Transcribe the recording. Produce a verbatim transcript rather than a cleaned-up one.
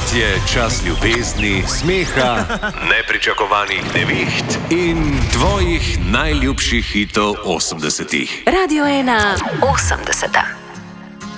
je čas ljubezni, smeha, nepričakovanih neviht in tvojih najljubših hitov osemdesetih. Radio ena osemdeseta.